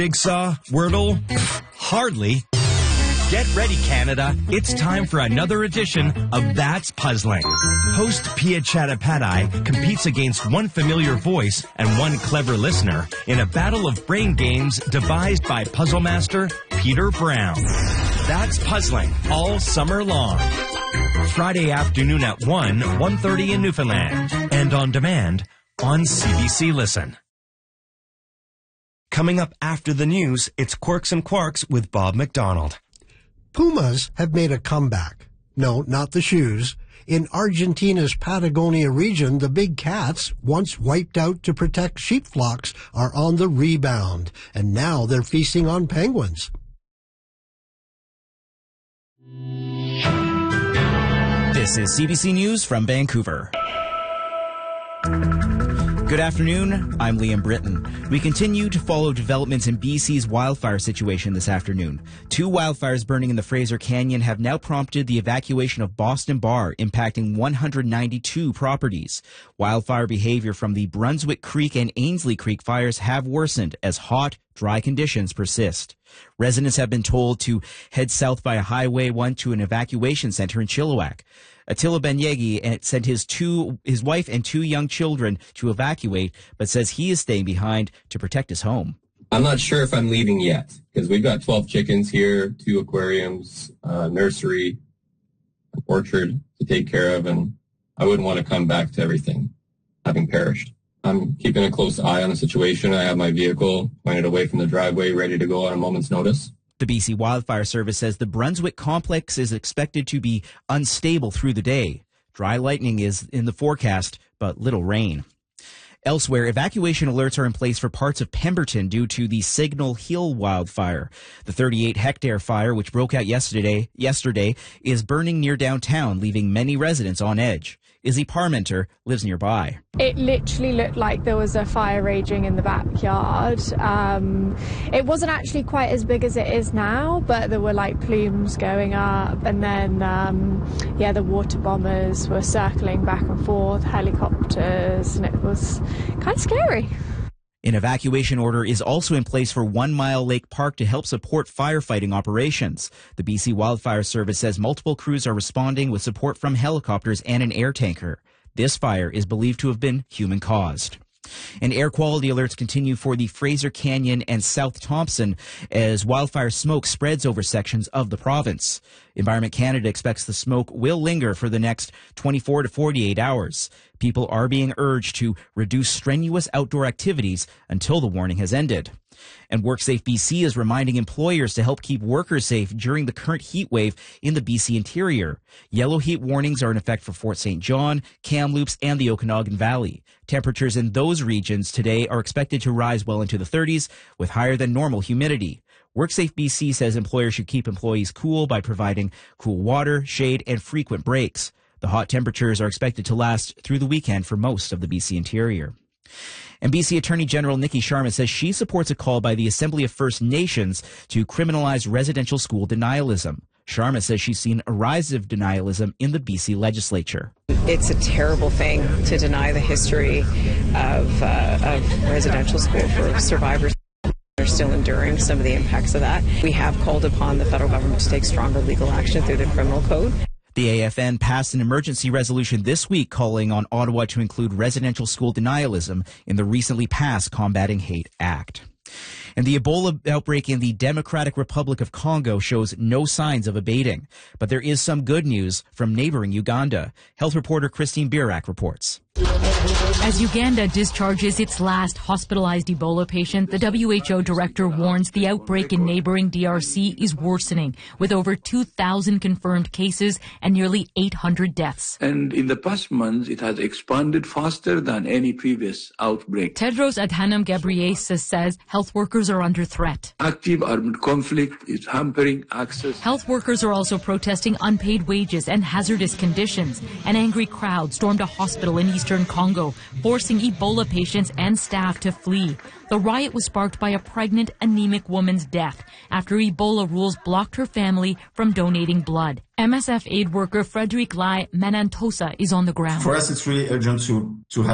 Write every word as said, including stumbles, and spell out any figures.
Jigsaw? Wordle? Hardly. Get ready, Canada. It's time for another edition of That's Puzzling. Host Pia Chattopadhyay competes against one familiar voice and one clever listener in a battle of brain games devised by puzzle master Peter Brown. That's Puzzling all summer long. Friday afternoon at one, one thirty in Newfoundland. And on demand on C B C Listen. Coming up after the news, it's Quirks and Quarks with Bob McDonald. Pumas have made a comeback. No, not the shoes. In Argentina's Patagonia region, the big cats, once wiped out to protect sheep flocks, are on the rebound, and now they're feasting on penguins. This is C B C News from Vancouver. Good afternoon, I'm Liam Britton. We continue to follow developments in B C's wildfire situation this afternoon. Two wildfires burning in the Fraser Canyon have now prompted the evacuation of Boston Bar, impacting one hundred ninety-two properties. Wildfire behavior from the Brunswick Creek and Ainsley Creek fires have worsened as hot, dry conditions persist. Residents have been told to head south via Highway one to an evacuation center in Chilliwack. Attila Benyegi sent his two, his wife and two young children to evacuate, but says he is staying behind to protect his home. I'm not sure if I'm leaving yet, because we've got twelve chickens here, two aquariums, a nursery, an orchard to take care of, and I wouldn't want to come back to everything having perished. I'm keeping a close eye on the situation. I have my vehicle pointed away from the driveway, ready to go on a moment's notice. The B C Wildfire Service says the Brunswick complex is expected to be unstable through the day. Dry lightning is in the forecast, but little rain. Elsewhere, evacuation alerts are in place for parts of Pemberton due to the Signal Hill wildfire. The thirty-eight hectare fire, which broke out yesterday, yesterday, is burning near downtown, leaving many residents on edge. Izzy Parmenter lives nearby. It literally looked like there was a fire raging in the backyard. Um, it wasn't actually quite as big as it is now, but there were like plumes going up, and then um, yeah, the water bombers were circling back and forth, helicopters, and it was kind of scary. An evacuation order is also in place for One Mile Lake Park to help support firefighting operations. The B C Wildfire Service says multiple crews are responding with support from helicopters and an air tanker. This fire is believed to have been human-caused. And air quality alerts continue for the Fraser Canyon and South Thompson as wildfire smoke spreads over sections of the province. Environment Canada expects the smoke will linger for the next twenty-four to forty-eight hours. People are being urged to reduce strenuous outdoor activities until the warning has ended. And WorkSafe B C is reminding employers to help keep workers safe during the current heat wave in the B C interior. Yellow heat warnings are in effect for Fort Saint John, Kamloops, and the Okanagan Valley. Temperatures in those regions today are expected to rise well into the thirties with higher than normal humidity. WorkSafe B C says employers should keep employees cool by providing cool water, shade, and frequent breaks. The hot temperatures are expected to last through the weekend for most of the B C interior. And B C Attorney General Nikki Sharma says she supports a call by the Assembly of First Nations to criminalize residential school denialism. Sharma says she's seen a rise of denialism in the B C legislature. It's a terrible thing to deny the history of, uh, of residential school for survivors. They're still enduring some of the impacts of that. We have called upon the federal government to take stronger legal action through the criminal code. The A F N passed an emergency resolution this week calling on Ottawa to include residential school denialism in the recently passed Combating Hate Act. And the Ebola outbreak in the Democratic Republic of Congo shows no signs of abating. But there is some good news from neighboring Uganda. Health reporter Christine Birak reports. As Uganda discharges its last hospitalized Ebola patient, the W H O director warns the outbreak in neighboring D R C is worsening, with over two thousand confirmed cases and nearly eight hundred deaths. And in the past months, it has expanded faster than any previous outbreak. Tedros Adhanom Ghebreyesus says health workers are under threat. Active armed conflict is hampering access. Health workers are also protesting unpaid wages and hazardous conditions. An angry crowd stormed a hospital in eastern Congo, forcing Ebola patients and staff to flee. The riot was sparked by a pregnant, anemic woman's death after Ebola rules blocked her family from donating blood. M S F aid worker Frederick Lai Manantosa is on the ground. For us, it's really urgent to, to have